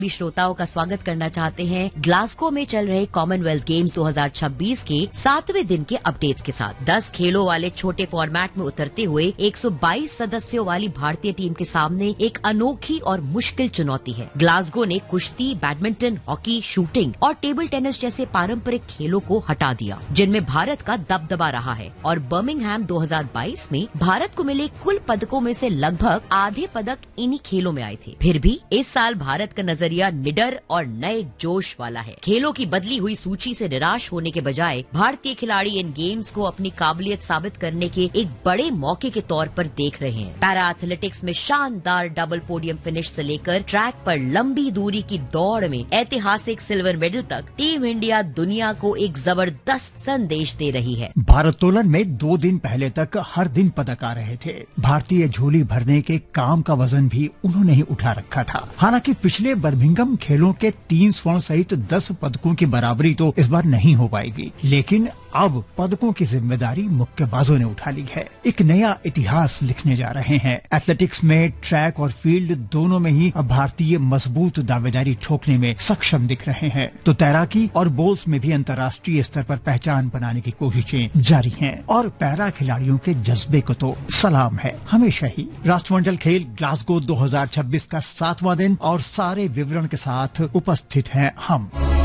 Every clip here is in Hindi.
भी श्रोताओं का स्वागत करना चाहते हैं ग्लासगो में चल रहे कॉमनवेल्थ गेम्स 2026 के 7वें दिन के अपडेट्स के साथ। 10 खेलों वाले छोटे फॉर्मेट में उतरते हुए 122 सदस्यों वाली भारतीय टीम के सामने एक अनोखी और मुश्किल चुनौती है। ग्लासगो ने कुश्ती, बैडमिंटन, हॉकी, शूटिंग और टेबल टेनिस जैसे पारंपरिक खेलों को हटा दिया, जिनमें भारत का दबदबा रहा है। और बर्मिंघम 2022 में भारत को मिले कुल पदकों में से लगभग आधे पदक इन्हीं खेलों में आए थे। फिर भी इस साल भारत का नजरिया निडर और नए जोश वाला है। खेलों की बदली हुई सूची से निराश होने के बजाय भारतीय खिलाड़ी इन गेम्स को अपनी काबिलियत साबित करने के एक बड़े मौके के तौर पर देख रहे हैं। पैरा एथलेटिक्स में शानदार डबल पोडियम फिनिश से लेकर ट्रैक पर लंबी दूरी की दौड़ में ऐतिहासिक सिल्वर मेडल तक टीम इंडिया दुनिया को एक जबरदस्त संदेश दे रही है। भारोत्तोलन में 2 दिन पहले तक हर दिन पदक आ रहे थे। भारतीय झोली भरने के काम का वजन भी उन्होंने ही उठा रखा था। हालांकि पिछले बर्मिंघम खेलों के 3 स्वर्ण सहित 10 पदकों की बराबरी तो इस बार नहीं हो पाएगी, लेकिन अब पदकों की जिम्मेदारी मुक्केबाजों ने उठा ली है। एक नया इतिहास लिखने जा रहे हैं। एथलेटिक्स में ट्रैक और फील्ड दोनों में ही अब भारतीय मजबूत दावेदारी ठोकने में सक्षम दिख रहे हैं, तो तैराकी और बोल्स में भी अंतर्राष्ट्रीय स्तर पर पहचान बनाने की कोशिशें जारी हैं। और पैरा खिलाड़ियों के जज्बे को तो सलाम है हमेशा ही। राष्ट्रमंडल खेल ग्लासगो 2026 का 7वां दिन और सारे विवरण के साथ उपस्थित हैं हम।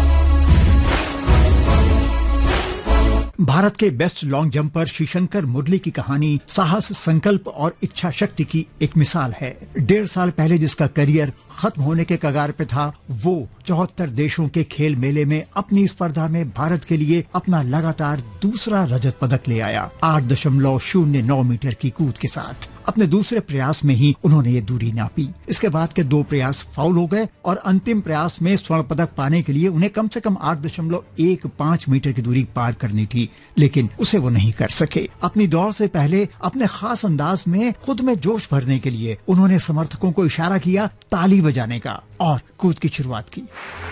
भारत के बेस्ट लॉन्ग जंपर श्रीशंकर मुरली की कहानी साहस, संकल्प और इच्छा शक्ति की एक मिसाल है। 1.5 साल पहले जिसका करियर खत्म होने के कगार पे था, वो 74 देशों के खेल मेले में अपनी स्पर्धा में भारत के लिए अपना लगातार दूसरा रजत पदक ले आया। 8.09 मीटर की कूद के साथ अपने दूसरे प्रयास में ही उन्होंने ये दूरी नापी। इसके बाद के 2 प्रयास फाउल हो गए और अंतिम प्रयास में स्वर्ण पदक पाने के लिए उन्हें कम से कम 8.15 मीटर की दूरी पार करनी थी, लेकिन उसे वो नहीं कर सके। अपनी दौड़ से पहले अपने खास अंदाज में खुद में जोश भरने के लिए उन्होंने समर्थकों को इशारा किया ताली बजाने का और कूद की शुरुआत की।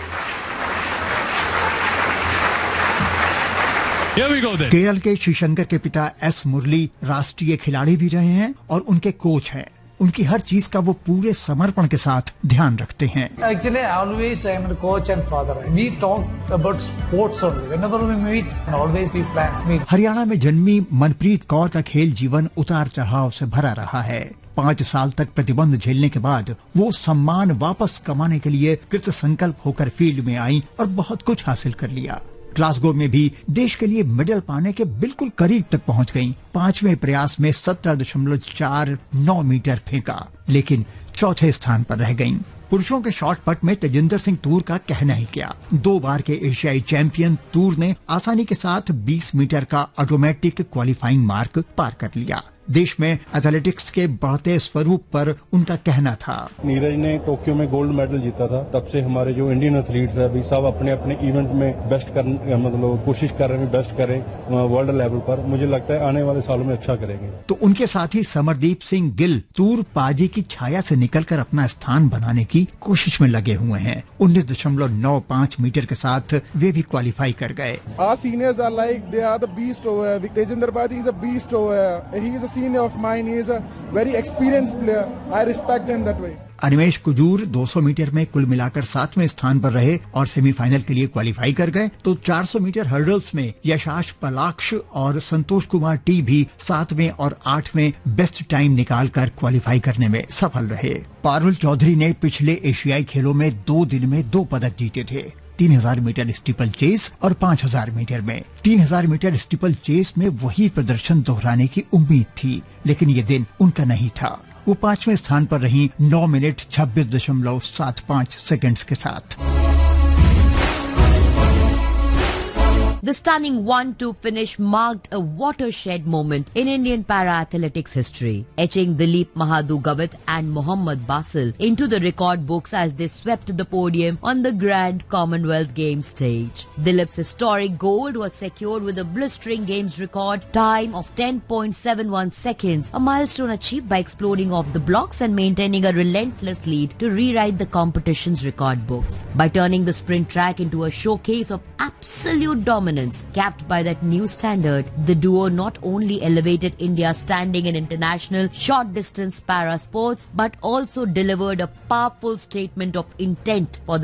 केरल के श्रीशंकर के पिता एस मुरली राष्ट्रीय खिलाड़ी भी रहे हैं और उनके कोच हैं। उनकी हर चीज का वो पूरे समर्पण के साथ ध्यान रखते हैं। Actually, always I am a coach and father. We talk about sports only. Whenever we meet, always we plan. Haryana में जन्मी मनप्रीत कौर का खेल जीवन उतार चढ़ाव से भरा रहा है। 5 साल तक प्रतिबंध झेलने के बाद वो सम्मान वापस कमाने के लिए कृत संकल्प होकर फील्ड में आई और बहुत कुछ हासिल कर लिया। ग्लासगो में भी देश के लिए मेडल पाने के बिल्कुल करीब तक पहुंच गईं। 5वें प्रयास में 17.49 मीटर फेंका, लेकिन चौथे स्थान पर रह गईं। पुरुषों के शॉर्ट पट में तेजिंदर सिंह तूर का कहना ही क्या। 2 बार के एशियाई चैंपियन तूर ने आसानी के साथ 20 मीटर का ऑटोमेटिक क्वालिफाइंग मार्क पार कर लिया। देश में एथलेटिक्स के बढ़ते स्वरूप पर उनका कहना था, नीरज ने टोक्यो में गोल्ड मेडल जीता था, तब से हमारे जो इंडियन एथलीट्स है अभी सब अपने अपने इवेंट में बेस्ट करने मतलब कोशिश कर रहे हैं बेस्ट करें वर्ल्ड लेवल पर। मुझे लगता है आने वाले सालों में अच्छा करेंगे। तो उनके साथी समरदीप सिंह गिल तूर पाजी की छाया से निकलकर अपना स्थान बनाने की कोशिश में लगे हुए हैं। 19.95 मीटर के साथ वे भी क्वालिफाई कर गए। Our seniors are like they are the beast over here. Tejinder Paji is a beast over here. He is a senior of mine. He is a very experienced player. I respect him that way. Animesh Kujur 200 metre में कुल मिलाकर 7वें स्थान पर रहे और सेमीफाइनल के लिए क्वालिफाई कर गए। तो 400 मीटर हर्डल्स में यशाश पलाक्ष और संतोष कुमार टी भी 7वें और 8वें बेस्ट टाइम निकालकर क्वालिफाई करने में सफल रहे। पारुल चौधरी ने पिछले एशियाई खेलों में 2 दिन में 2 पदक जीते थे। 3000 मीटर स्टीपल चेस और 5000 मीटर में। 3000 मीटर स्टीपल चेस में वही प्रदर्शन दोहराने की उम्मीद थी, लेकिन ये दिन उनका नहीं था। वो 5वें स्थान पर रही 9 मिनट 26.75 सेकंड्स के साथ। The stunning 1-2 finish marked a watershed moment in Indian para-athletics history, etching Dilip Mahadu Gavit and Mohammad Basil into the record books as they swept the podium on the Grand Commonwealth Games stage. Dilip's historic gold was secured with a blistering Games record time of 10.71 seconds, a milestone achieved by exploding off the blocks and maintaining a relentless lead to rewrite the competition's record books. By turning the sprint track into a showcase of absolute dominance, dominance capped by that new standard, the duo not only elevated India's standing in international short distance para sports but also delivered a powerful statement of intent for the